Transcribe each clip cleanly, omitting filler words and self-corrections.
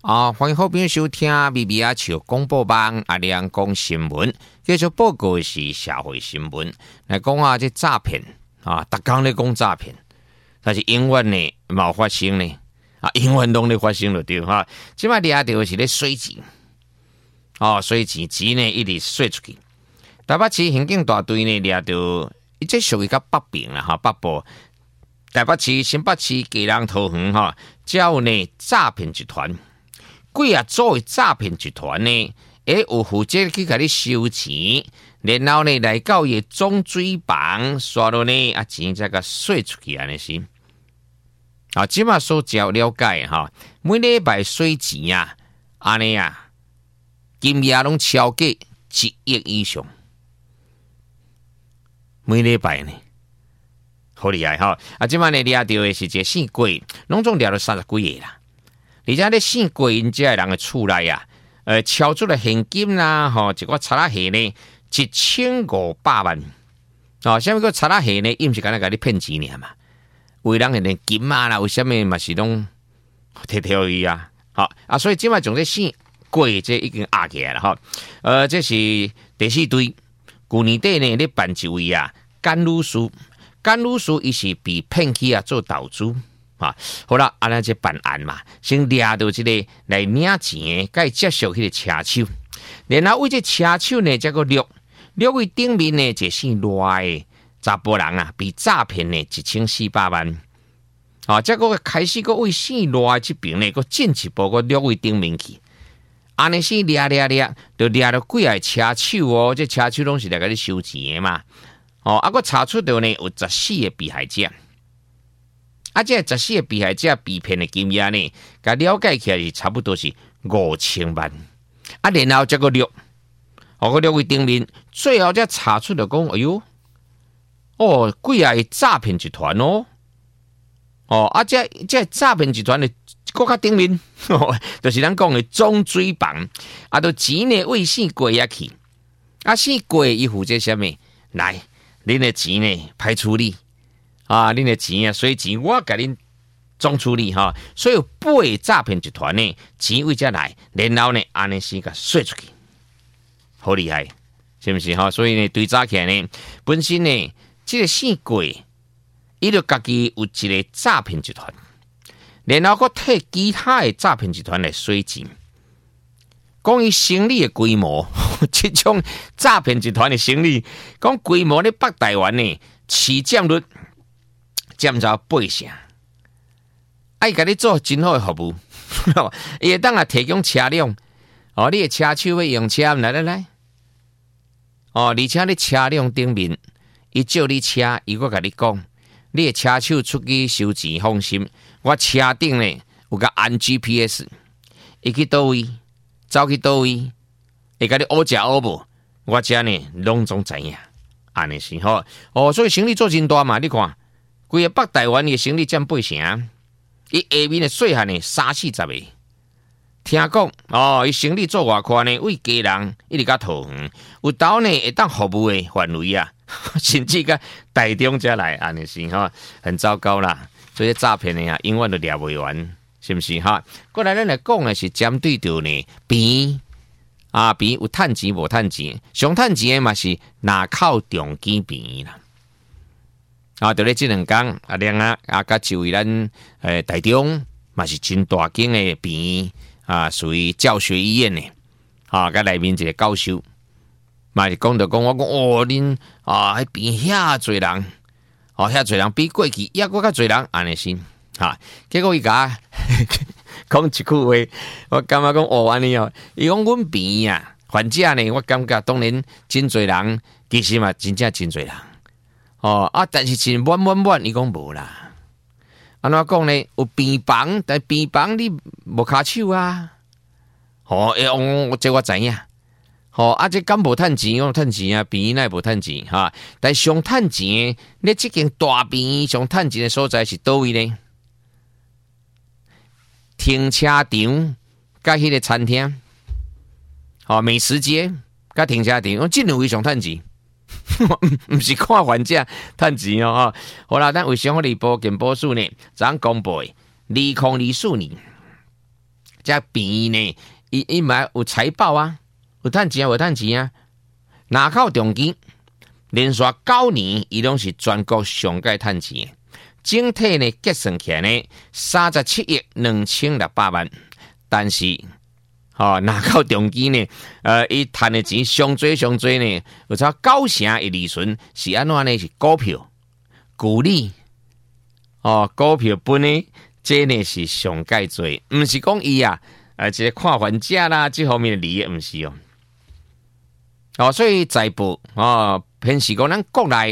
欢迎好朋友收听咪咪啊笑广播网阿亮讲新闻，继续报告的是社会新闻。来讲啊，这诈骗逐天咧讲诈骗，但是永远呢冇发生呢，永远拢咧发生就对哈。即摆掠到的是咧水钱，水钱呢一直水出去。台北市刑警大队呢掠到，这属于较北边啦北部。台北市、新北市、基隆、桃园才有呢诈骗集团。几啊组的诈骗集团呢，有负责去甲你收钱，然后呢来到伊种水房，刷落呢钱才甲洗出去安尼是。即马所了解每礼拜洗钱安尼金额拢超过1亿以上，每礼拜呢，好厉害即马呢掠到的是一个姓贵，拢总掠到30几个啦。而且咧姓贵人家人的厝内敲出了现金啦，一个擦拉鞋呢1500万，什么个擦拉鞋呢？伊毋是干那甲你骗钱尔嘛？为人连金啦，为什么嘛是拢摕伊所以即摆从这姓贵这已经压起来了这是第4队，去年底呢咧办一位甘露叔，伊是被骗去做投资。好啦，咱这办案嘛，先掠到这个来领钱，该接受迄个车手，然后为这车手呢，这个6位顶面呢，就姓赖的查甫人被诈骗呢1400万。这个开始个为姓赖这边呢，个进一步个6位顶面去，安尼是掠，就掠到几个车手这车手拢是来甲你收钱的嘛。个查出到呢有14个被害者。这14个被害者被骗的金额呢，甲了解起来是差不多是5000万。然后这个6位顶面，最后才查出就讲，哎呦，几个诈骗集团这诈骗集团的更加顶面，就是咱讲的种水房，都钱呢为姓贵去，姓贵伊负责什么？来，恁的钱呢排处理。恁的钱水钱我甲恁总处理所以8个诈骗集团呢，钱为遮来，然后呢安尼先甲洗出去，好厉害，是不是所以呢，对早起来呢，本身呢，这个姓贵，伊就家己有一个诈骗集团，然后佫替其他的诈骗集团来洗钱。讲伊生意的规模，这种诈骗集团的生意，讲规模咧北台湾呢，市占率占到8成，伊甲你做真好的服务，伊会当提供车辆，你的车手要用车，来，而且你车辆顶面，伊借你车，伊佫甲你讲，你的车手出去收钱放心，我车顶呢有甲安 GPS， 伊去倒位，走去倒位，会甲你乌食乌无，我遮呢拢总知影，安尼是所以生意做真大嘛，你看。规个北台湾的生意占8成，伊下面的细汉呢30-40个，听讲伊生意做偌宽呢，为家人一直甲桃园，有斗呢会当服务的范围甚至甲台中才来，安尼是很糟糕啦。所以诈骗的永远都掠袂完，是不是过来咱来讲的是针对到呢边有趁钱无趁钱，上趁钱的嘛是拿靠中间边啦。就咧这2天甲就位咱台中嘛是真大间的病属于教学医院呢，甲内面一个教授嘛是讲我讲恁迄边遐侪人，遐侪人比过去抑佫较侪人安尼先结果伊甲讲一句话，我感觉讲安尼伊讲阮边患者呢，我感觉当然真侪人，其实嘛真正真侪人。但是真满，伊讲无啦。安怎讲呢？有病房，但病房你无骹手这我知影。这敢无趁钱？我趁钱病院内无趁钱但上趁钱，你这间大病院上趁钱的所在是倒位呢？停车场甲迄个餐厅，美食街甲停车场，这2位上趁钱。不是看患者趁钱好啦，咱为上个礼拜健保署呢，昨公布的2024年这便呢，伊嘛有财报啊，有趁钱啊，有趁钱啊。南口中基连续9年，伊拢是全国上界趁钱的。整体呢结算起来呢，37亿2600万，但是，南口中基呢，伊趁的钱上多呢，有超90%的利润是安怎呢？是股票、股利，股票本呢，这呢是上界多，唔是讲伊啊，这个看还价啦，这方面的利益唔是哦。所以财报偏是讲咱国内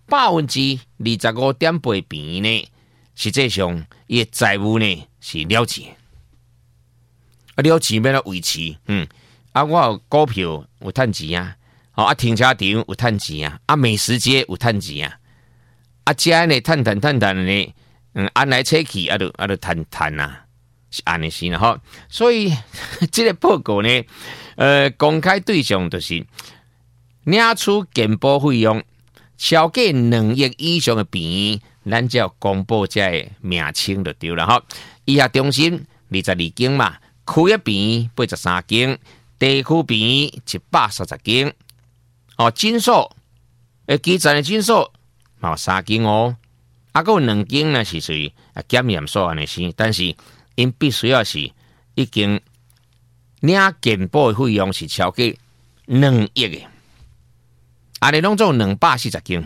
25.8%平呢，实际上伊的债务呢是了钱，了钱要来维持，我有股票有趁钱啊，停车场有趁钱啊，美食街有趁钱啊，遮呢趁呢，按来切去就趁啊，是安尼是啦所以这个报告呢，公开对象就是领取健保费用超过2亿以上的病，咱就要公布这个名称就对了以下中心22间嘛，区域病83间，地区病130间。诊所基层的诊所嘛有3间还有2间呢是属于检验所安尼是，但是因必须要是已经领健保的费用是超过2亿的。安尼拢做240间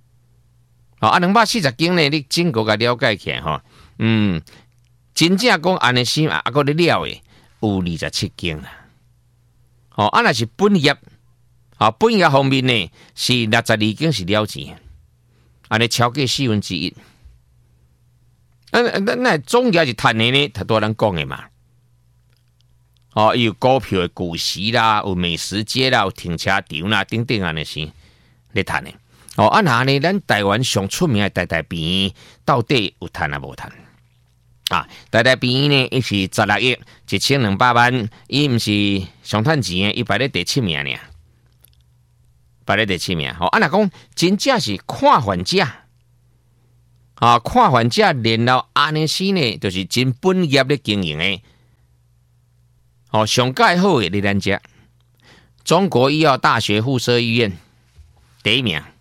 ，240间呢，你整个甲了解起来真正讲安尼是个你了的有27间啦。若是本业本业方面呢是62间是了钱，安尼超过1/4。那总业是赚的呢，他多人讲的嘛。有股票的股息啦，有美食街啦，有停车场啦，等等安尼是。咧赚的那呢？咱台湾上出名的台病到底有赚啊无赚台病呢，伊是16亿1200万，伊毋是上赚钱的，伊排咧第7名呢，排咧第7名。若讲真正是看还价看还价，然后安尼是呢，就是真本业咧经营的上介好的咧咱遮中国医药大学附设医院。第1名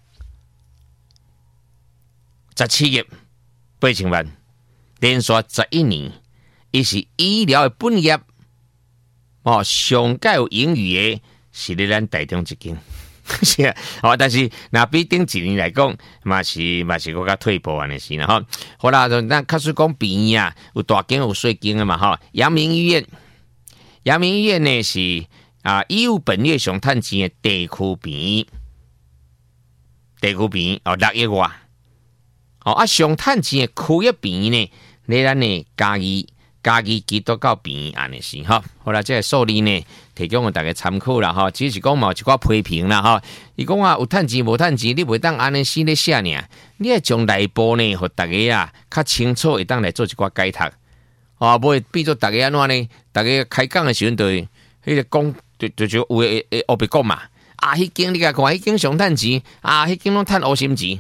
，17亿8000万，连续11年，伊是医疗的本业上介有盈余的，是咧咱台中一间，是但是若比顶一年来讲，嘛是搁较退步安尼是啦好啦，咱确实讲病院有大间有小间的嘛阳明医院呢是医务本业上趁钱的地区病院。6亿外上趁钱的区域病呢，咧咱的嘉义基督教病安尼是好啦，这个数字呢提供给大家参考啦只是讲嘛有一寡批评啦伊讲有趁钱无趁钱，你袂当安尼死咧写呢，你要将内部呢，互大家较清楚，会当来做一寡解读无变做大家安怎呢？大家开讲的时阵，迄个讲就有诶黑白讲嘛。迄间你甲看，迄间上趁钱迄间拢趁乌心钱，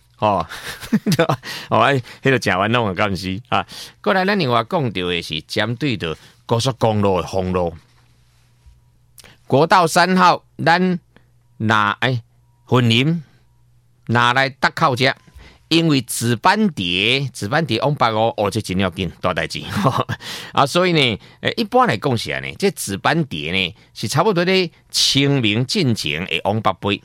迄个诚冤枉啊，敢毋是过来，咱另外讲到的是针对着高速公路的封路，国道3号，咱云林拿来搭靠遮，因为紫斑蝶往北这真要紧大代志所以呢，一般来讲是安尼，这紫斑蝶呢是差不多咧清明进前会往北飞，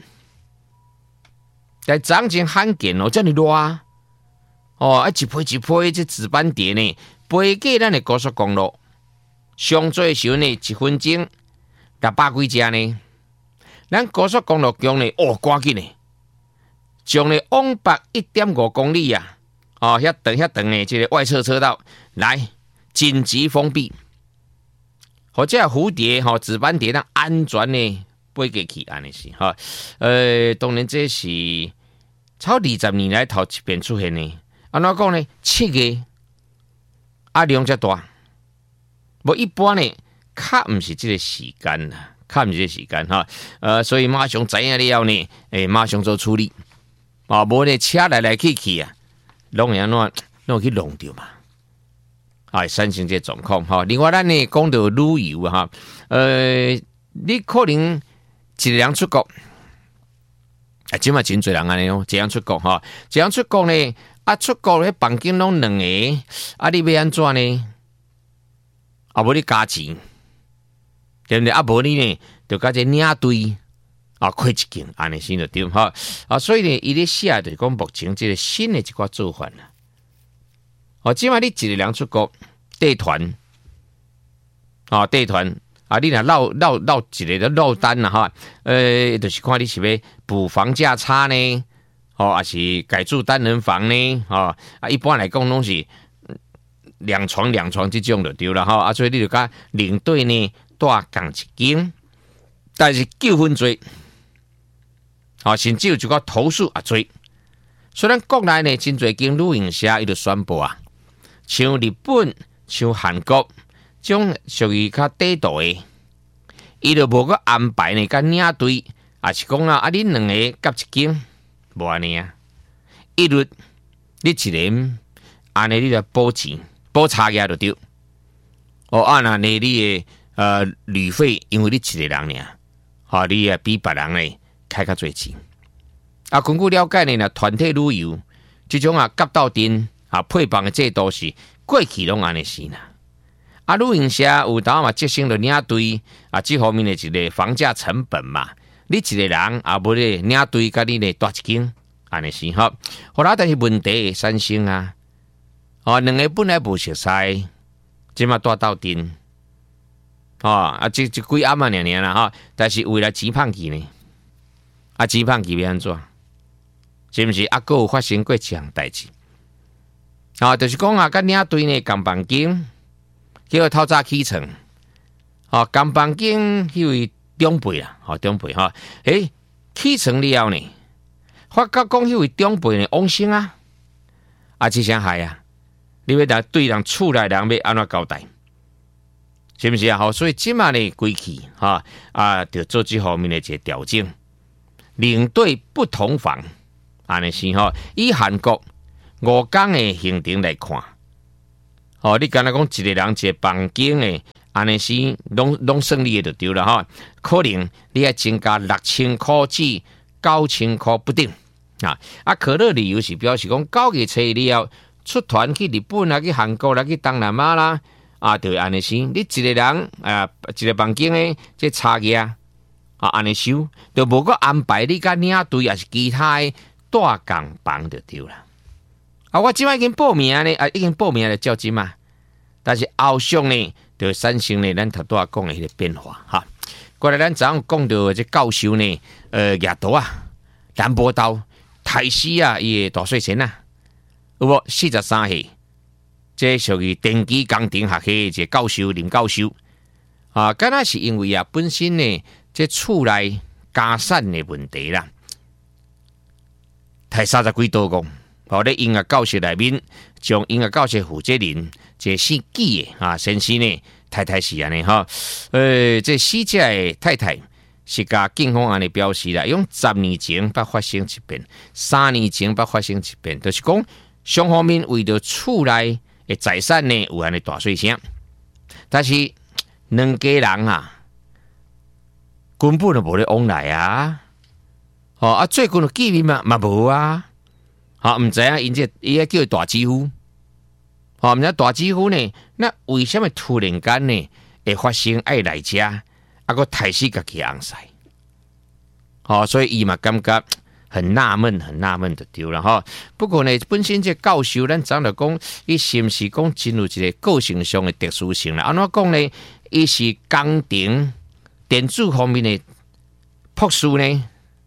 但昨前罕见这么热一批这紫斑蝶呢飞过咱的高速公路，上最时呢1分钟600几只呢，咱高速公路强呢赶紧呢。将咧往北1.5公里遐长的这个外侧车道来紧急封闭，或者蝴蝶紫斑蝶让安全呢飞过去安尼是当然这是超20年来头一遍出现的，安怎讲呢？7月量遮大，无一般呢，较毋是这个时间啦，所以马上知影了呢，马上做处理。无咧车来去拢会安怎，拢去弄着嘛。 产生这状况哈。另外，咱呢讲到旅游哈，你可能一个人出国，即嘛真侪人安尼哦，一人出国哈，一人出国呢，出国咧房间拢两个，你要安怎呢？无你加钱，对不对？无你呢，就加这领队开一间，安尼先就对哈。所以呢，伊咧写就是讲目前这个新的一寡做法啦。即嘛你一个人出国带团，带团。你若落一个落单啦哈，就是看你是要补房价差呢，还是改住单人房呢？一般来讲拢是两床这种就对了哈。所以你就甲领队呢带共一间，但是纠纷多，甚至有一个投诉也多。虽然国内呢真侪间旅行社伊就宣布像日本、像韩国。种属于较地道的，伊就无个安排呢，甲领队，也是讲你两个夹一间，无安尼一律你一人安尼你就补钱，补差价就对。那呢你的旅费，因为你一个人尔，你也比别人呢开较侪钱。根据了解呢，团体旅游这种夹到阵配房的制度是过去拢安尼是啦。旅行社有当嘛节省了领队这方面的一个房价成本嘛，你一个人无咧领队甲你咧带一间，安尼是哈。后来但是问题会产生两个本来无熟悉，即嘛带到阵，这几暗尔啦但是为了钱胖去呢，钱胖去要安怎？是不是还有发生过这样代志？就是讲甲领队呢共房间。叫透早起床，共房间迄位长辈啦，长辈起床了后呢，发觉讲迄位长辈呢往生这啥害你要对人厝内人要安怎交代？是不是所以即马呢归去就做这方面的一个调整，领队不同房，安尼是以韩国5天的行程来看。你敢若讲一个人一个房间诶，安尼是拢胜利就对了可能你要增加6000块至9000块不定可乐理由是表示讲9月初你要出团去日本啦、去韩国啦、去东南亚啦就安尼是你一个人一个房间诶，这差价安尼收，就无个安排你甲领队也是其他诶带共房就对了。我即摆已经报名呢，已经报名了照金嘛，但是后续呢，就产生呢，咱头拄讲的迄个变化过来，咱早上讲到这教授呢，亚多南波岛、台西伊的大细神有无43岁，这属于电机工程学系一个教授林教授敢若是因为本身呢，这厝内家产的问题啦，太30几多公。咧音乐教室内面，将音乐教室负责人这姓纪的先生呢，太太是安尼这死者的太太是甲警方安尼表示啦，用10年前捌发生一遍，3年前捌发生一遍，就是讲双方面为着厝内的财产呢有安尼大细声，但是两家人根本就无咧往来最近的见面嘛无唔知因这伊叫大姐夫，唔知大姐夫呢？那为什么突然间呢会发生爱来家，个抬死家己昂塞？所以伊嘛感觉很纳闷就对了不过呢，本身这教授咱讲了讲，伊是不是讲进入一个个性上的特殊性啦？安怎讲呢？伊是工程电子方面的博士呢？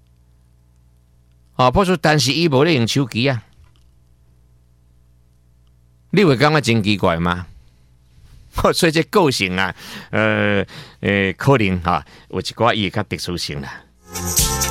博士，但是伊无咧用手机你会感觉真奇怪吗？所以这个性可能有一寡伊较特殊性啦。